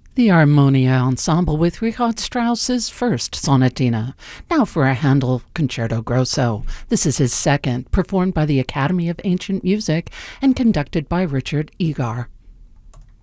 The Armonia Ensemble with Richard Strauss's first sonatina. Now for a Handel Concerto Grosso. This is his second, performed by the Academy of Ancient Music and conducted by Richard Egar.